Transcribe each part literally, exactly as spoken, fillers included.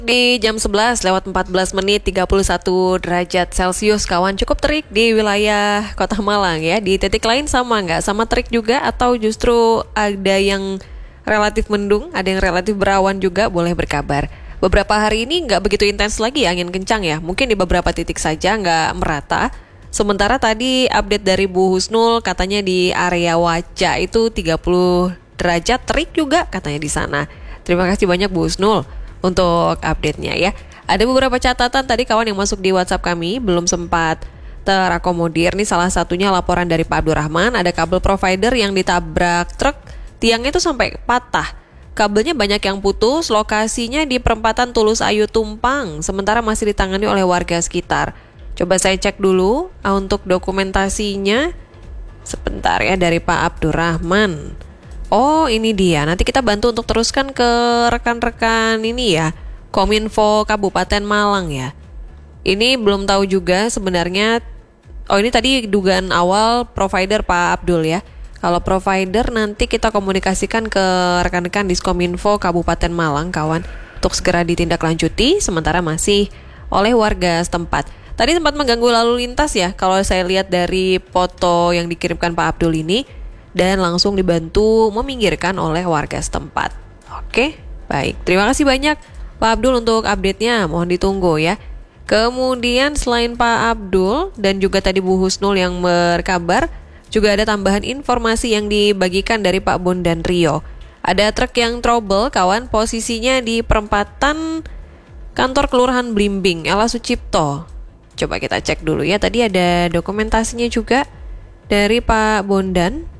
Di jam sebelas lewat empat belas menit tiga puluh satu derajat Celcius, kawan, cukup terik di wilayah Kota Malang ya. Di titik lain sama nggak? Sama terik juga atau justru ada yang relatif mendung, ada yang relatif berawan juga? Boleh berkabar. Beberapa hari ini nggak begitu intens lagi angin kencang ya. Mungkin di beberapa titik saja, nggak merata. Sementara tadi update dari Bu Husnul katanya di area Waca itu tiga puluh derajat, terik juga katanya di sana. Terima kasih banyak Bu Husnul untuk update-nya ya. Ada beberapa catatan tadi kawan yang masuk di WhatsApp kami belum sempat terakomodir. Nih salah satunya laporan dari Pak Abdurrahman, ada kabel provider yang ditabrak truk, tiangnya itu sampai patah. Kabelnya banyak yang putus, lokasinya di perempatan Tulus Ayu Tumpang, sementara masih ditangani oleh warga sekitar. Coba saya cek dulu ah, untuk dokumentasinya. Sebentar ya, dari Pak Abdurrahman. Oh, ini dia. Nanti kita bantu untuk teruskan ke rekan-rekan ini ya, Kominfo Kabupaten Malang ya. Ini belum tahu juga sebenarnya. Oh, ini tadi dugaan awal provider Pak Abdul ya. Kalau provider nanti kita komunikasikan ke rekan-rekan Diskominfo Kabupaten Malang, kawan, untuk segera ditindaklanjuti, sementara masih oleh warga setempat. Tadi sempat mengganggu lalu lintas ya, kalau saya lihat dari foto yang dikirimkan Pak Abdul ini, dan langsung dibantu meminggirkan oleh warga setempat. Oke, baik. Terima kasih banyak Pak Abdul untuk update-nya. Mohon ditunggu ya. Kemudian selain Pak Abdul dan juga tadi Bu Husnul yang berkabar, juga ada tambahan informasi yang dibagikan dari Pak Bondan Rio. Ada truk yang trouble, kawan, posisinya di perempatan kantor Kelurahan Blimbing, Ella Sucipto. Coba kita cek dulu ya. Tadi ada dokumentasinya juga dari Pak Bondan.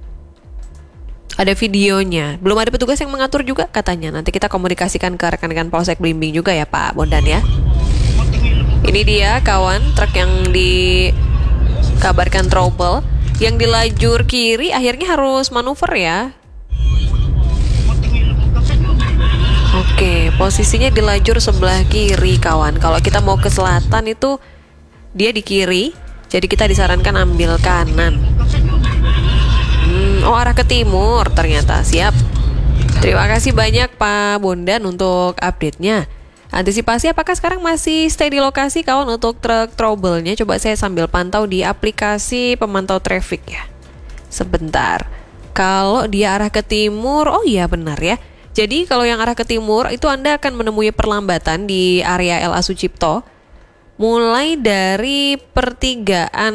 Ada videonya. Belum ada petugas yang mengatur juga katanya. Nanti kita komunikasikan ke rekan-rekan Polsek Blimbing juga ya Pak Bondan ya. Ini dia kawan, truk yang dikabarkan trouble, yang di lajur kiri akhirnya harus manuver ya. Oke, posisinya di lajur sebelah kiri kawan. Kalau kita mau ke selatan itu dia di kiri, jadi kita disarankan ambil kanan. Hmm, oh arah ke timur ternyata, siap. Terima kasih banyak Pak Bondan untuk update-nya. Antisipasi apakah sekarang masih stay di lokasi kawan untuk truk trouble-nya? Coba saya sambil pantau di aplikasi pemantau traffic ya. Sebentar. Kalau dia arah ke timur, oh iya benar ya. Jadi kalau yang arah ke timur itu Anda akan menemui perlambatan di area Ella Sucipto. Mulai dari pertigaan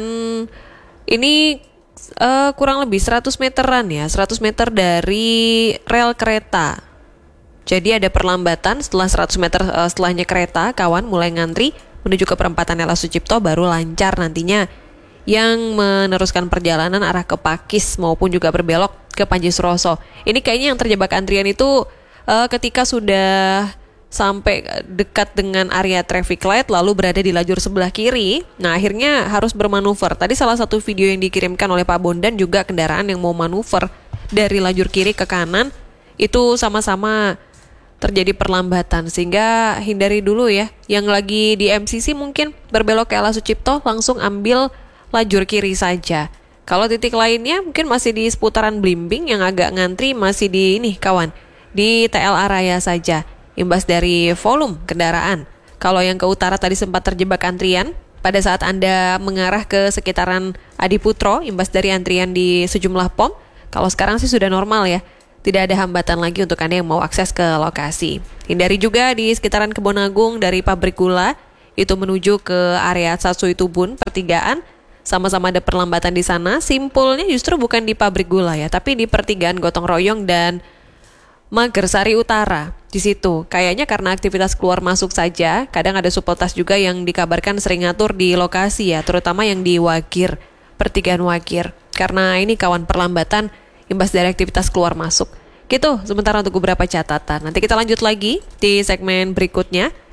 ini uh, kurang lebih seratus meteran ya, seratus meter dari rel kereta. Jadi ada perlambatan setelah seratus meter uh, setelahnya kereta, kawan mulai ngantri menuju ke perempatan Ella Sucipto, baru lancar nantinya yang meneruskan perjalanan arah ke Pakis maupun juga berbelok ke Panji Suroso. Ini kayaknya yang terjebak antrian itu uh, ketika sudah sampai dekat dengan area traffic light lalu berada di lajur sebelah kiri. Nah akhirnya harus bermanuver. Tadi salah satu video yang dikirimkan oleh Pak Bondan juga kendaraan yang mau manuver dari lajur kiri ke kanan itu sama-sama terjadi perlambatan, sehingga hindari dulu ya. Yang lagi di M C C mungkin berbelok ke Ella Sucipto langsung ambil lajur kiri saja. Kalau titik lainnya mungkin masih di seputaran Blimbing, yang agak ngantri masih di ini kawan, di T L A Raya saja, imbas dari volume kendaraan. Kalau yang ke utara tadi sempat terjebak antrian pada saat Anda mengarah ke sekitaran Adiputro, imbas dari antrian di sejumlah pom. Kalau sekarang sih sudah normal ya, tidak ada hambatan lagi untuk Anda yang mau akses ke lokasi. Hindari juga di sekitaran Kebon Agung dari pabrik gula itu menuju ke area Satsui Tubun pertigaan, sama-sama ada perlambatan di sana. Simpulnya justru bukan di pabrik gula ya, tapi di pertigaan Gotong Royong dan Magersari Utara. Di situ kayaknya karena aktivitas keluar masuk saja, kadang ada supeltas juga yang dikabarkan sering ngatur di lokasi ya, terutama yang di Wagir, pertigaan Wagir. Karena ini kawan perlambatan imbas dari aktivitas keluar masuk. Gitu sementara untuk beberapa catatan. Nanti kita lanjut lagi di segmen berikutnya.